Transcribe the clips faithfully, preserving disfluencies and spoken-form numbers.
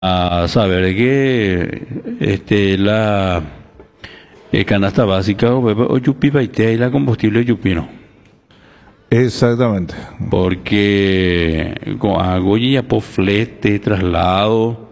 a saber que este la eh, canasta básica o o yupi paite y la combustible yupino. Exactamente. Porque con hago ya por flete, traslado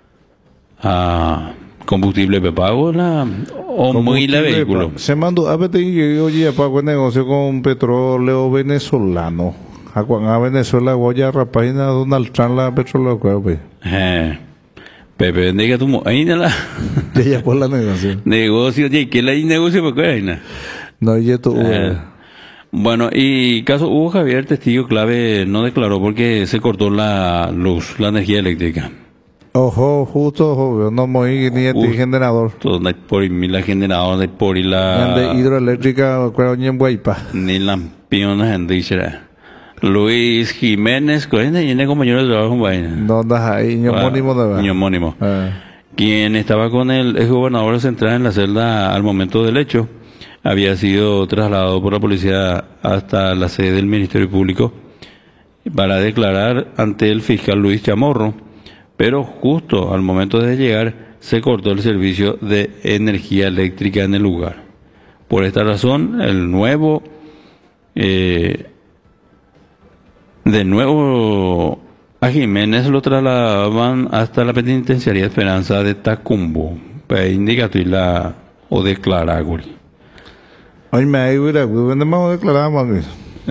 a combustible pago la o muy la vehículo. Se mandó a ver que oye pago negocio con petróleo venezolano. A cuando a Venezuela goya rapaina Donald Trump la petróleo creo pues. Eh. Pepe, diga tu ahí la Ya por la negocio. Negocio, ¿y qué la negocio por qué ahí? No, y esto Eh, Bueno, y caso Hugo Javier, testigo clave, no declaró porque se cortó la luz, la energía eléctrica. Ojo, justo, ojo, no moví ni este generador. Todo, no hay por y la generadora, no hay por y la... De hidroeléctrica, creo ni en Guaypa. Ni la pionas en dicha. Luis Jiménez, ¿cuál es el compañero de trabajo? No andas ahí, ni homónimo de verdad. Ni homónimo. Eh. Quien estaba con el ex gobernador central en la celda al momento del hecho, había sido trasladado por la policía hasta la sede del Ministerio Público para declarar ante el fiscal Luis Chamorro, pero justo al momento de llegar se cortó el servicio de energía eléctrica en el lugar. Por esta razón, el nuevo, eh, de nuevo a Jiménez lo trasladaban hasta la penitenciaría Esperanza de Tacumbo, para indicar la o declarar. Ay, me hay que vendemos declaramos aquí.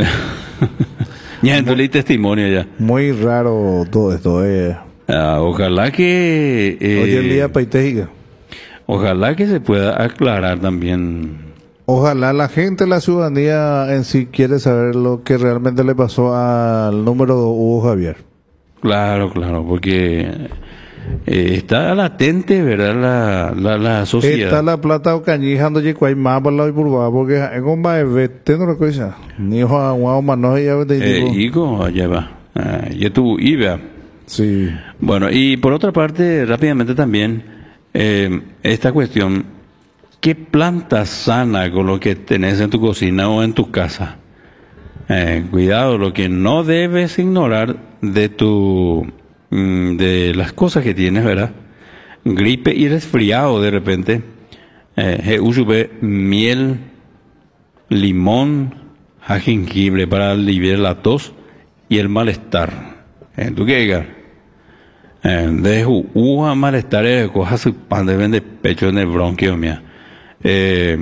Ya entonces testimonio ya. Muy raro todo esto, eh. Ah, ojalá que eh, hoy en día paitejiga. Ojalá que se pueda aclarar también. Ojalá la gente, la ciudadanía en sí quiere saber lo que realmente le pasó al número de Hugo Javier. Claro, claro, porque eh, está latente, ¿verdad? La, la, la sociedad. Está la plata o cañijando y cuál más para la burba, porque es un vete no lo que dice. Ni ojo a un mano ya vete Eh, Higo, allá va. Ah, ya tu iba. Sí. Bueno, y por otra parte, rápidamente también, eh, esta cuestión, ¿qué planta sana con lo que tenés en tu cocina o en tu casa? Eh, cuidado, lo que no debes ignorar de tu, mm, de las cosas que tienes, ¿verdad? Gripe y resfriado de repente, eh, usube miel, limón, a jengibre para aliviar la tos y el malestar. Eh, ¿Tú qué digas? Eh, de uva malestar es coja su pan de vende pecho en el bronquio mía. Eh,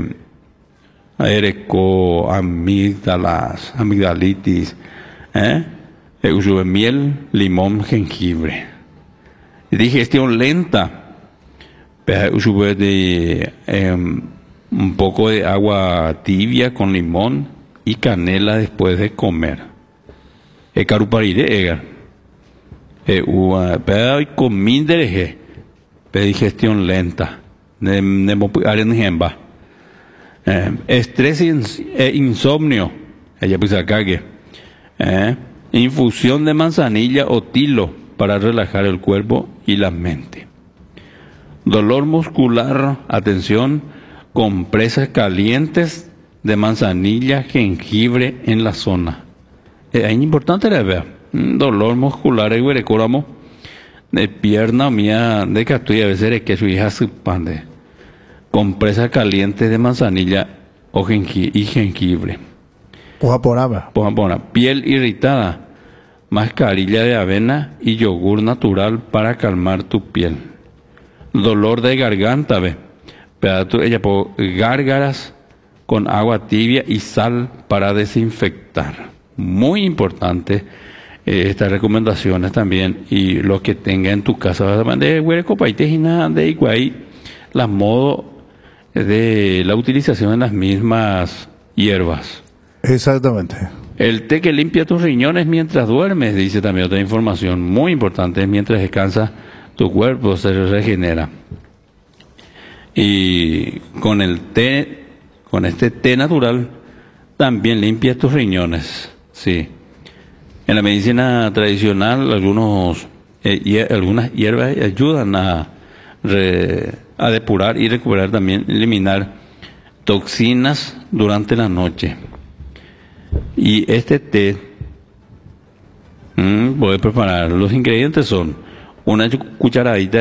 Ereco, amígdalas, amigdalitis, ¿eh? Eh, uso miel, limón, jengibre. Digestión lenta, uso de eh, un poco de agua tibia con limón y canela después de comer. E caruparire egar. Eh, uva, pero hay comida de digestión lenta. Ne ne aren hemba. Eh, estrés e ins eh, insomnio, ella pues acá que eh, infusión de manzanilla o tilo para relajar el cuerpo y la mente. Dolor muscular, atención, compresas calientes de manzanilla, jengibre en la zona. Eh, es importante la ver, dolor muscular, el recordamos de pierna mía, de que estoy a veces es que su hija se pande. Compresa caliente de manzanilla o jengi y jengibre. Pojaporaba. Pojapora. Piel irritada. Mascarilla de avena y yogur natural para calmar tu piel. Dolor de garganta, ve. Pedazo, ella po, gárgaras con agua tibia y sal para desinfectar. Muy importante eh, estas recomendaciones también. Y lo que tenga en tu casa, de hueco paitejina de iguay, las modo de la utilización de las mismas hierbas. Exactamente. El té que limpia tus riñones mientras duermes, dice también otra información muy importante, mientras descansa tu cuerpo se regenera. Y con el té, con este té natural, también limpia tus riñones, sí. En la medicina tradicional, algunos, eh, algunas hierbas ayudan a Re, a depurar y recuperar también, eliminar toxinas durante la noche. Y este té, mmm, puede preparar. Los ingredientes son una cucharadita